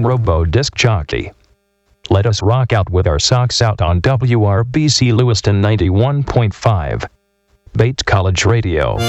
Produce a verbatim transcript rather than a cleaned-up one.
Robo Disc Jockey. Let us rock out with our socks out on W R B C Lewiston ninety-one point five. Bates College Radio.